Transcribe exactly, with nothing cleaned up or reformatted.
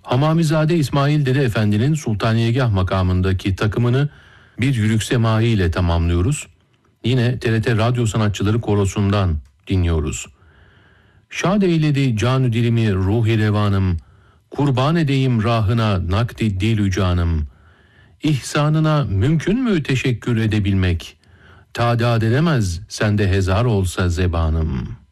Hamamizade İsmail Dede Efendi'nin Sultaniyegah makamındaki takımını bir yürük semai ile tamamlıyoruz. Yine T R T Radyo Sanatçıları Korosu'ndan dinliyoruz. Şad eyledi canü dilimi ruhi revanım, kurban edeyim rahına nakdi dilü canım. İhsanına mümkün mü teşekkür edebilmek? Tadat edemez sende hezar olsa zebanım.